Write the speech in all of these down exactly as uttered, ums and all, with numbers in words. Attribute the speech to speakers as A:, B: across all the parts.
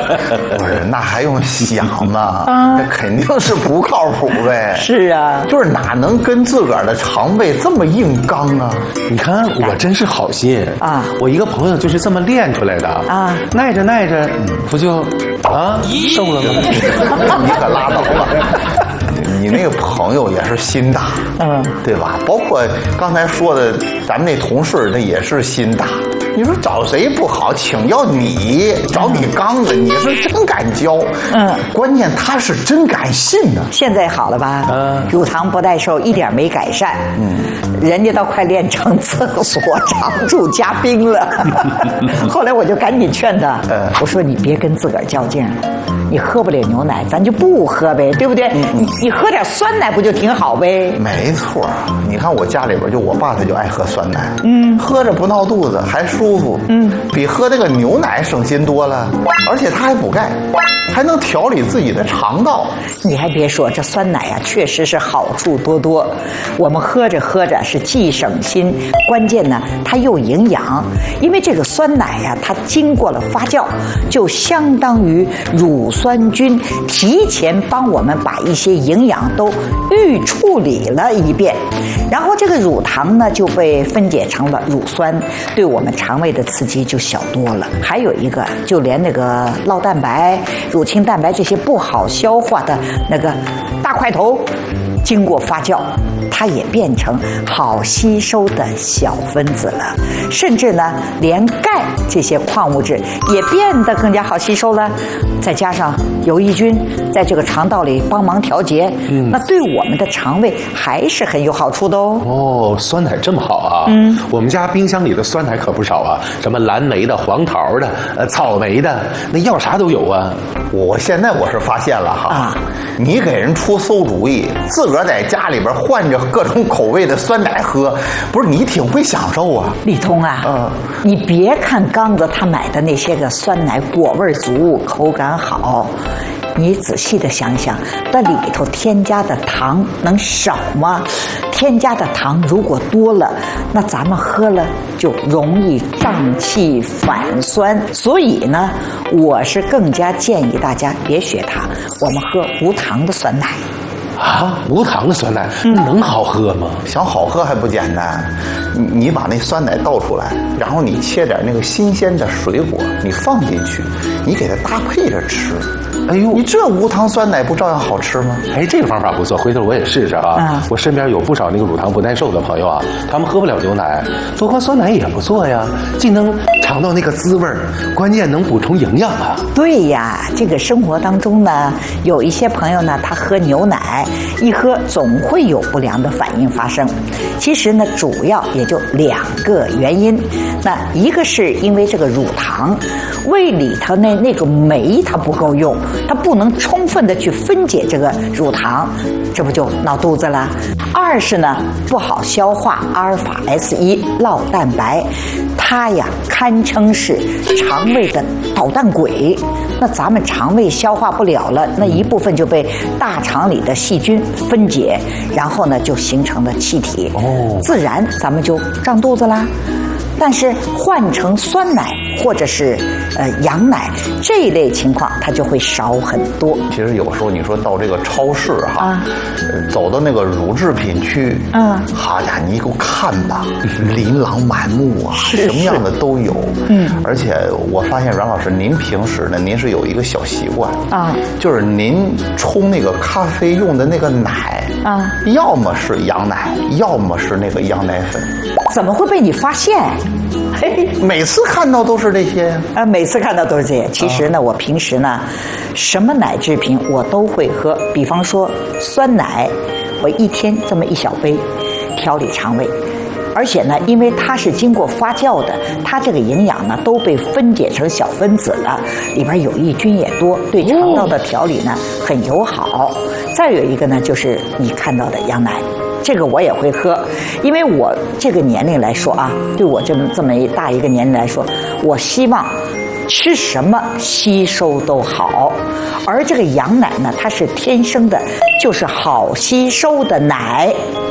A: 不是，那还用想吗？啊，这肯定是不靠谱呗。
B: 是啊，
A: 就是哪能跟自个儿的肠胃这么硬刚啊？
C: 你看我真是好心啊！我一个朋友就是这么练出来的啊，耐着耐着，不就啊瘦了吗？
A: 你可拉倒吧！你那个朋友也是心大，嗯，对吧？包括刚才说的，咱们那同事那也是心大。你说找谁不好，请要你，找你刚子，你是真敢教，嗯，关键他是真敢信呢。
B: 现在好了吧？嗯，乳糖不耐受一点没改善，嗯，人家都快练成厕所常驻嘉宾了。后来我就赶紧劝他，嗯，我说你别跟自个儿较劲，你喝不了牛奶，咱就不喝呗，对不对？嗯、你你喝点酸奶不就挺好呗？
A: 没错，你看我家里边就我爸他就爱喝酸奶，嗯，喝着不闹肚子，还舒服，嗯，比喝这个牛奶省心多了，而且它还补钙，还能调理自己的肠道。
B: 你还别说，这酸奶啊，确实是好处多多。我们喝着喝着是既省心，关键呢它又营养，因为这个酸奶呀、啊，它经过了发酵，就相当于乳酸菌提前帮我们把一些营养都预处理了一遍，然后这个乳糖呢就被分解成了乳酸，对我们肠胃的刺激就小多了。还有一个，就连那个酪蛋白、乳清蛋白这些不好消化的那个大块头，经过发酵，它也变成好吸收的小分子了，甚至呢，连钙这些矿物质也变得更加好吸收了。再加上有益菌在这个肠道里帮忙调节，嗯，那对我们的肠胃还是很有好处的哦。
C: 哦，酸奶这么好啊！嗯，我们家冰箱里的酸奶可不少啊，什么蓝莓的、黄桃的、呃草莓的，那要啥都有啊。
A: 我现在我是发现了哈，啊，你给人出馊主意，自个儿在家里边换着各种口味的酸奶喝，不是你挺会享受啊？
B: 李通啊，嗯，你别看刚子他买的那些个酸奶果味足，口感好，你仔细的想想，那里头添加的糖能少吗？添加的糖如果多了，那咱们喝了就容易胀气反酸。所以呢，我是更加建议大家别学它，我们喝无糖的酸奶。
C: 啊，无糖的酸奶、嗯、能好喝吗？
A: 想好喝还不简单，你你把那酸奶倒出来，然后你切点那个新鲜的水果，你放进去，你给它搭配着吃。哎呦，你这无糖酸奶不照样好吃吗？
C: 哎，这个方法不错，回头我也试试啊。嗯、我身边有不少那个乳糖不耐受的朋友啊，他们喝不了牛奶，多喝酸奶也不错呀，既能尝到那个滋味，关键能补充营养啊。
B: 对呀，这个生活当中呢，有一些朋友呢，他喝牛奶，一喝总会有不良的反应发生。其实呢，主要也就两个原因。那一个是因为这个乳糖，胃里头那那个酶它不够用。它不能充分的去分解这个乳糖，这不就闹肚子了？二是呢，不好消化阿尔法 S 一 酪蛋白，它呀堪称是肠胃的捣蛋鬼。那咱们肠胃消化不了了，那一部分就被大肠里的细菌分解，然后呢就形成了气体，哦，自然咱们就胀肚子啦。但是换成酸奶或者是呃羊奶这一类情况，它就会少很多。
A: 其实有时候你说到这个超市哈，啊、走到那个乳制品区，嗯，好家伙，你给我看吧，琳琅满目啊，什么样的都有。嗯，而且我发现阮老师，您平时呢，您是有一个小习惯啊，就是您冲那个咖啡用的那个奶啊，要么是羊奶，要么是那个羊奶粉。
B: 怎么会被你发现？
A: 嘿，每次看到都是这些呀。
B: 啊，每次看到都是这些。其实呢，我平时呢，什么奶制品我都会喝。比方说酸奶，我一天这么一小杯，调理肠胃。而且呢，因为它是经过发酵的，它这个营养呢都被分解成小分子了，里边有益菌也多，对肠道的调理呢很友好。再有一个呢，就是你看到的羊奶。这个我也会喝，因为我这个年龄来说啊，对我这么这么一大一个年龄来说，我希望吃什么吸收都好，而这个羊奶呢，它是天生的，就是好吸收的奶。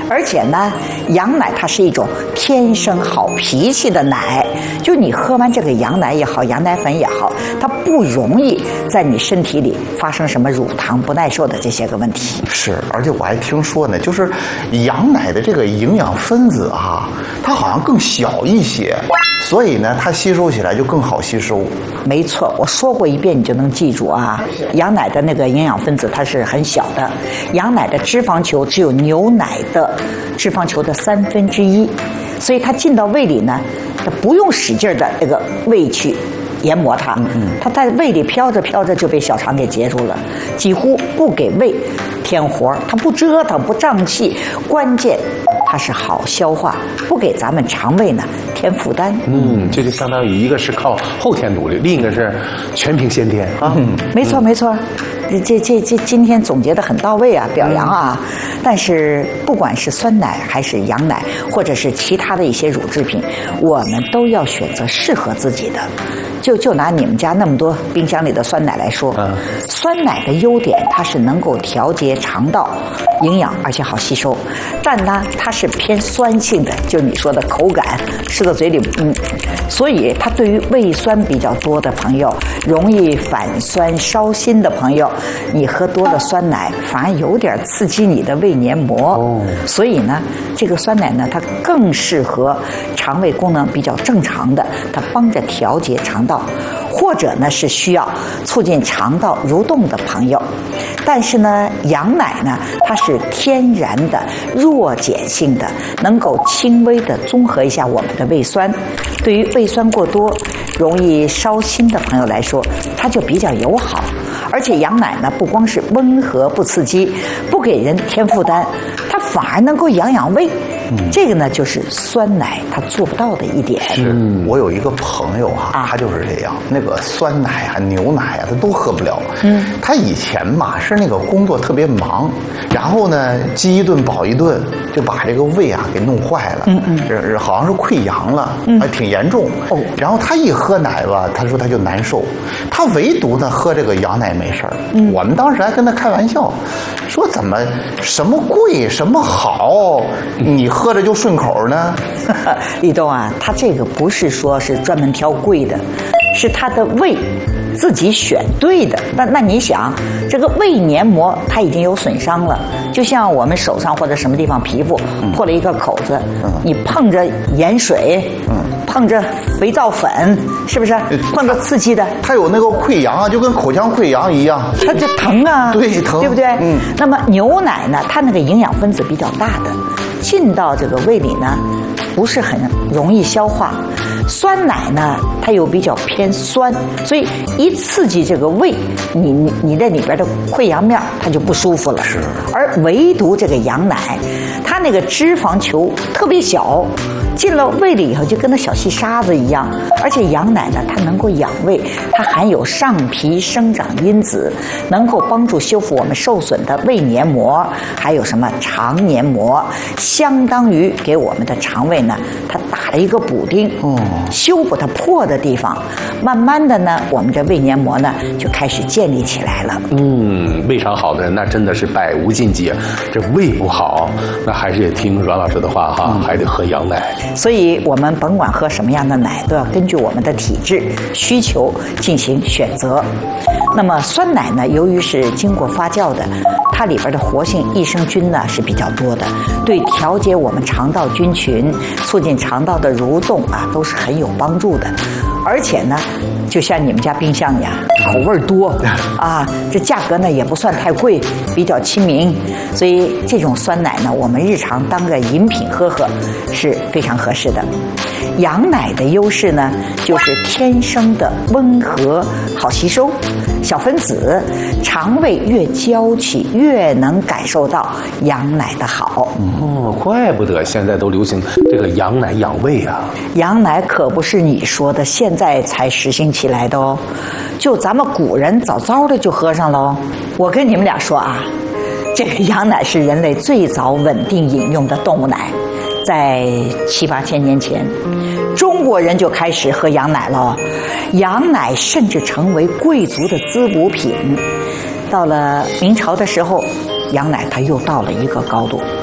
B: 而且呢，羊奶它是一种天生好脾气的奶，就你喝完这个羊奶也好，羊奶粉也好，它不容易在你身体里发生什么乳糖不耐受的这些个问题。
A: 是，而且我还听说呢，就是羊奶的这个营养分子啊，它好像更小一些，所以呢，它吸收起来就更好吸收。
B: 没错，我说过一遍你就能记住啊。羊奶的那个营养分子它是很小的，羊奶的脂肪球只有牛奶的脂肪球的三分之一，所以它进到胃里呢，它不用使劲的这个胃去研磨它，它在胃里飘着飘着就被小肠给截住了，几乎不给胃添活，它不折腾不胀气，关键它是好消化，不给咱们肠胃呢添负担。
C: 嗯，这就相当于一个是靠后天努力，另一个是全凭先天啊。
B: 嗯，没错没错，这这这今天总结的很到位啊，表扬啊。嗯、但是不管是酸奶还是羊奶，或者是其他的一些乳制品，我们都要选择适合自己的。就就拿你们家那么多冰箱里的酸奶来说，嗯、酸奶的优点它是能够调节肠道营养，而且好吸收。但呢，它是偏酸性的，就你说的口感，吃到嘴里，嗯，所以它对于胃酸比较多的朋友，容易反酸烧心的朋友，你喝多了酸奶，反而有点刺激你的胃黏膜。哦，所以呢，这个酸奶呢，它更适合肠胃功能比较正常的，它帮着调节肠道。或者呢是需要促进肠道蠕动的朋友，但是呢，羊奶呢它是天然的弱碱性的，能够轻微的综合一下我们的胃酸。对于胃酸过多、容易烧心的朋友来说，它就比较友好。而且羊奶呢，不光是温和不刺激，不给人添负担，它反而能够养养胃。嗯、这个呢，就是酸奶它做不到的一点。
A: 是我有一个朋友啊，啊他就是这样，那个酸奶啊、牛奶啊，他都喝不了。嗯，他以前嘛是那个工作特别忙，然后呢饥一顿饱一顿，就把这个胃啊给弄坏了。嗯嗯，好像是溃疡了，还挺严重。哦，然后他一喝奶吧，他说他就难受。他唯独呢喝这个羊奶没事儿。嗯，我们当时还跟他开玩笑，说怎么什么贵什么好，你喝着就顺口呢？
B: 立冬啊，他这个不是说是专门挑贵的，是他的胃自己选对的。那那你想，这个胃黏膜它已经有损伤了，就像我们手上或者什么地方皮肤破了一个口子，嗯、你碰着盐水，嗯、碰着肥皂粉，是不是？碰着刺激的，
A: 它有那个溃疡啊，就跟口腔溃疡一样，
B: 它就疼啊，
A: 对，疼，
B: 对不对？嗯。那么牛奶呢，它那个营养分子比较大的，进到这个胃里呢，不是很容易消化。酸奶呢，它又比较偏酸，所以一刺激这个胃，你你你这里边的溃疡面它就不舒服了。是。而唯独这个羊奶，它那个脂肪球特别小，进了胃里以后就跟那小细沙子一样。而且羊奶呢，它能够养胃，它含有上皮生长因子，能够帮助修复我们受损的胃黏膜，还有什么肠黏膜，相当于给我们的肠胃呢，它打了一个补丁。哦。修补它破的地方，慢慢的呢，我们这胃黏膜呢就开始建立起来了。
C: 嗯，胃肠好的人那真的是百无禁忌。这胃不好，那还是得听阮老师的话哈，嗯、还得喝羊奶。
B: 所以我们甭管喝什么样的奶，都要根据我们的体质需求进行选择。那么酸奶呢，由于是经过发酵的，它里边的活性益生菌呢是比较多的，对调节我们肠道菌群、促进肠道的蠕动啊，都是很有帮助的。而且呢，就像你们家冰箱呀，口味多啊，这价格呢也不算太贵，比较亲民，所以这种酸奶呢，我们日常当个饮品喝喝是非常合适的。羊奶的优势呢，就是天生的温和、好吸收，小分子，肠胃越娇气，越能感受到羊奶的好。
C: 哦，怪不得现在都流行这个羊奶养胃啊！
B: 羊奶可不是你说的现在才实行起来的哦，就咱们古人早早的就喝上了哦。我跟你们俩说啊，这个羊奶是人类最早稳定饮用的动物奶。在七八千年前，中国人就开始喝羊奶了，羊奶甚至成为贵族的滋补品。到了明朝的时候，羊奶它又到了一个高度，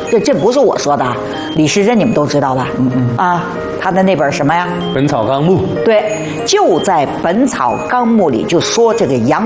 B: 这这不是我说的，李时珍你们都知道吧？嗯嗯啊，他的那本什么呀？
C: 《本草纲目》。
B: 对，就在《本草纲目》里就说这个羊